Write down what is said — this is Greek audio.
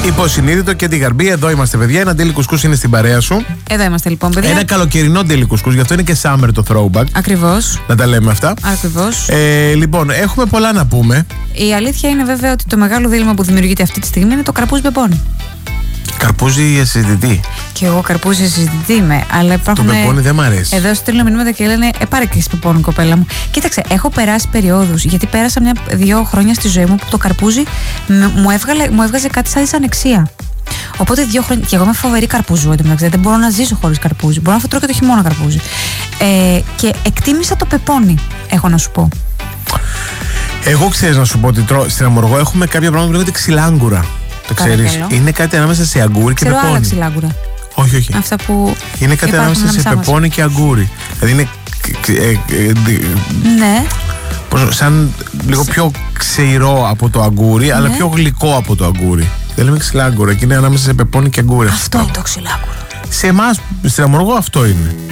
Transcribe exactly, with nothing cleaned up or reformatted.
Υποσυνείδητο και την καρμπή. Εδώ είμαστε, παιδιά. Ένα ντέλι κουσκούς είναι στην παρέα σου. Εδώ είμαστε, λοιπόν, παιδιά. Ένα καλοκαιρινό ντέλι κουσκούς, γι' αυτό είναι και summer το throwback. Ακριβώς. Να τα λέμε αυτά. Ακριβώς. Ε, λοιπόν, έχουμε πολλά να πούμε. Η αλήθεια είναι βέβαια ότι το μεγάλο δίλημμα που δημιουργείται αυτή τη στιγμή είναι το καρπούζι πεπόνι. Καρπούζι συζητητή. Και εγώ καρπούζι συζητητή είμαι. Αλλά υπάρχουν. Το πεπόνι δεν μ' αρέσει. Εδώ στέλνω μηνύματα και λένε ε, πάρε και εσύ πεπόνι, κοπέλα μου. Κοίταξε, έχω περάσει περιόδους. Γιατί πέρασα μια-δύο χρόνια στη ζωή μου που το καρπούζι μου, έβγαλε, μου έβγαζε κάτι σαν δυσανεξία. Οπότε δύο χρόνια. Και εγώ είμαι φοβερή καρπούζου, εντωμεταξύ. Δεν μπορώ να ζήσω χωρίς καρπούζι. Μπορώ να φωτρώ και το χειμώνα καρπούζι. Ε, και εκτίμησα το πεπόνι, έχω να σου πω. Εγώ ξέρεις να σου πω ότι τρώω, στην Αμοργό έχουμε κάποια πράγματα που λέγονται ξυλάγκουρα. Το ξέρεις. Είναι κάτι ανάμεσα σε αγκούρι και πεπόνι. Άλλα ξυλάγκουρα. Όχι, όχι. Αυτά που. Είναι κάτι ανάμεσα σε πεπόνι και αγκούρι. Δηλαδή είναι. Ναι. Σαν λίγο πιο ξηρό από το αγκούρι, ναι, αλλά πιο γλυκό από το αγκούρι. Δεν λέμε ξυλάγκουρα και είναι ανάμεσα σε πεπόνι και αγκούρι. Αυτό είναι το ξυλάγκουρο. Σε εμάς, στην Αμοργό, αυτό είναι.